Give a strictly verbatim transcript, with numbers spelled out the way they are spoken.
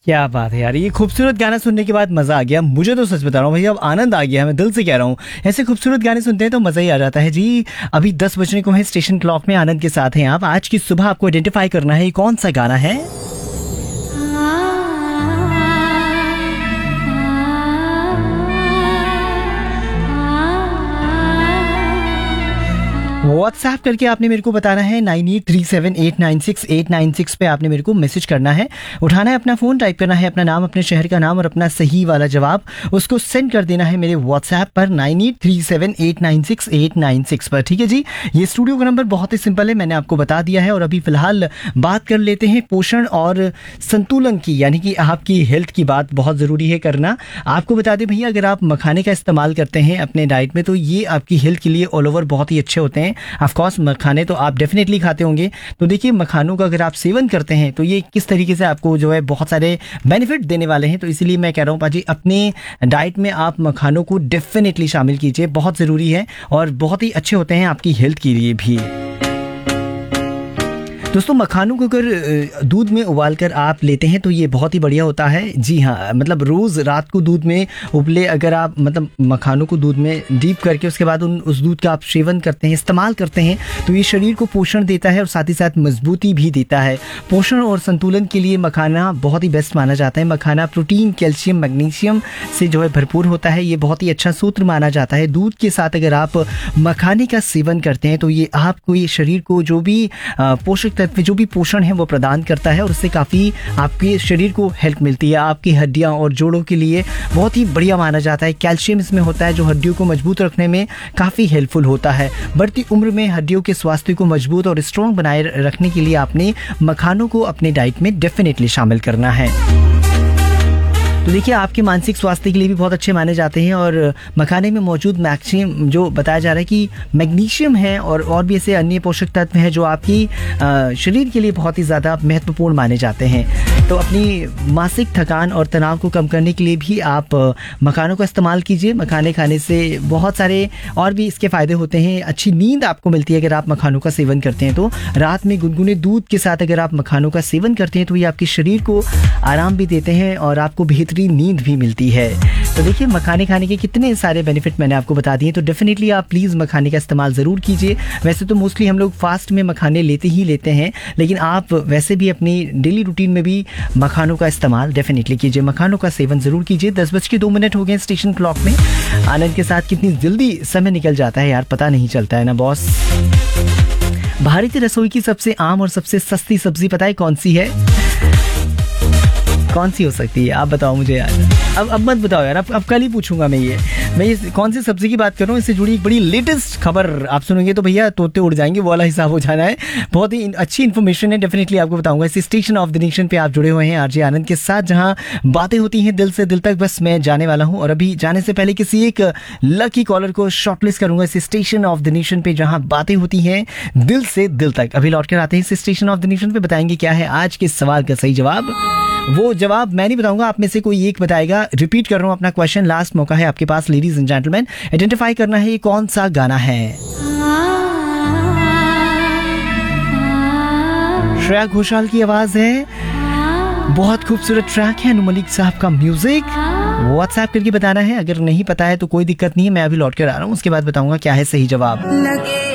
क्या बात है यार, ये खूबसूरत गाना सुनने के बाद मजा आ गया। मुझे तो सच बता रहा हूँ भैया, अब आनंद आ गया, मैं दिल से कह रहा हूँ। ऐसे खूबसूरत गाने सुनते हैं तो मजा ही आ जाता है जी। अभी दस बजने को है, स्टेशन क्लॉक में आनंद के साथ हैं आप। आज की सुबह आपको आइडेंटिफाई करना है ये कौन सा गाना है। व्हाट्सएप करके आपने मेरे को बताना है nine eight three seven eight nine six eight nine six पे आपने मेरे को मैसेज करना है। उठाना है अपना फ़ोन, टाइप करना है अपना नाम, अपने शहर का नाम और अपना सही वाला जवाब, उसको सेंड कर देना है मेरे व्हाट्सएप पर nine eight three seven eight nine six eight nine six पर। ठीक है जी, ये स्टूडियो का नंबर बहुत ही सिंपल है, मैंने आपको बता दिया है। और अभी फिलहाल बात कर लेते हैं पोषण और संतुलन की, यानी कि आपकी हेल्थ की बात बहुत ज़रूरी है करना। आपको बता दें भैया, अगर आप मखाने का इस्तेमाल करते हैं अपने डाइट में तो ये आपकी हेल्थ के लिए ऑल ओवर बहुत ही अच्छे होते हैं। ऑफ कोर्स मखाने तो आप डेफिनेटली खाते होंगे, तो देखिए मखानों का अगर आप सेवन करते हैं तो ये किस तरीके से आपको जो है बहुत सारे बेनिफिट देने वाले हैं। तो इसीलिए मैं कह रहा हूँ पाजी, अपने डाइट में आप मखानों को डेफिनेटली शामिल कीजिए, बहुत ज़रूरी है और बहुत ही अच्छे होते हैं आपकी हेल्थ के लिए भी। दोस्तों मखानों को अगर दूध में उबाल कर आप लेते हैं तो ये बहुत ही बढ़िया होता है। जी हाँ, मतलब रोज़ रात को दूध में उबले अगर आप मतलब मखानों को दूध में डीप करके उसके बाद उन उस दूध का आप सेवन करते हैं, इस्तेमाल करते हैं, तो ये शरीर को पोषण देता है और साथ ही साथ मजबूती भी देता है। पोषण और संतुलन के लिए मखाना बहुत ही बेस्ट माना जाता है। मखाना प्रोटीन, कैल्शियम, मैग्नीशियम से जो है भरपूर होता है। ये बहुत ही अच्छा सूत्र माना जाता है। दूध के साथ अगर आप मखाने का सेवन करते हैं तो ये आपको ये शरीर को जो भी पोषक तत्व, जो भी पोषण है वो प्रदान करता है और उससे काफ़ी आपके शरीर को हेल्प मिलती है। आपकी हड्डियां और जोड़ों के लिए बहुत ही बढ़िया माना जाता है। कैल्शियम इसमें होता है जो हड्डियों को मजबूत रखने में काफ़ी हेल्पफुल होता है। बढ़ती उम्र में हड्डियों के स्वास्थ्य को मजबूत और स्ट्रॉन्ग बनाए रखने के लिए आपने मखानों को अपने डाइट में डेफिनेटली शामिल करना है। तो देखिए आपके मानसिक स्वास्थ्य के लिए भी बहुत अच्छे माने जाते हैं और मखाने में मौजूद मैग्नीशियम जो बताया जा रहा है कि मैग्नीशियम है और और भी ऐसे अन्य पोषक तत्व हैं जो आपकी शरीर के लिए बहुत ही ज़्यादा महत्वपूर्ण माने जाते हैं। तो अपनी मानसिक थकान और तनाव को कम करने के लिए भी आप मखानों का इस्तेमाल कीजिए। मखाने खाने से बहुत सारे और भी इसके फ़ायदे होते हैं। अच्छी नींद आपको मिलती है अगर आप मखानों का सेवन करते हैं। तो रात में गुनगुने दूध के साथ अगर आप मखानों का सेवन करते हैं तो ये आपके शरीर को आराम भी देते हैं और आपको बेहतरीन नींद भी मिलती है। तो देखिए मखाने खाने के कितने सारे बेनिफिट मैंने आपको बता दिए, तो डेफिनेटली आप प्लीज़ मखाने का इस्तेमाल ज़रूर कीजिए। वैसे तो मोस्टली हम लोग फास्ट में मखाने लेते ही लेते हैं, लेकिन आप वैसे भी अपनी डेली रूटीन में भी मखानों का इस्तेमाल डेफिनेटली कीजिए, मखानों का सेवन ज़रूर कीजिए। दस बज के दो मिनट हो गए स्टेशन क्लॉक में। आनंद के साथ कितनी जल्दी समय निकल जाता है यार, पता नहीं चलता है ना बॉस। भारतीय रसोई की सबसे आम और सबसे सस्ती सब्जी पता है कौन सी है? कौन सी हो सकती है आप बताओ मुझे यार। अब अब मत बताओ यार, अब अब कल ही पूछूंगा मैं ये मैं ये कौन सी सब्जी की बात कर रहा हूँ। इससे जुड़ी एक बड़ी लेटेस्ट खबर आप सुनेंगे तो भैया तोते उड़ जाएंगे, वो वाला हिसाब हो जाना है। बहुत ही अच्छी इन्फॉर्मेशन है, डेफिनेटली आपको बताऊंगा। इस स्टेशन ऑफ द नेशन पे आप जुड़े हुए हैं आरजे आनंद के साथ, जहां बातें होती हैं दिल से दिल तक। बस मैं जाने वाला हूं और अभी जाने से पहले किसी एक लकी कॉलर को शॉर्टलिस्ट करूंगा इस स्टेशन ऑफ द नेशन पे, जहां बातें होती हैं दिल से दिल तक। अभी लौट कर आते हैं इस स्टेशन ऑफ द नेशन पे, बताएंगे क्या है आज के सवाल का सही जवाब। वो जवाब मैं नहीं बताऊंगा, आप में से कोई एक बताएगा। रिपीट कर रहा हूं अपना क्वेश्चन, लास्ट मौका है आपके पास लेडीज एंड जेंटलमैन। आइडेंटिफाई करना है ये कौन सा गाना है। श्रेया घोषाल की आवाज है, बहुत खूबसूरत ट्रैक है, अनु मलिक साहब का म्यूजिक। व्हाट्सएप करके बताना है, अगर नहीं पता है तो कोई दिक्कत नहीं है, मैं अभी लौट कर आ रहा हूँ, उसके बाद बताऊंगा क्या है सही जवाब।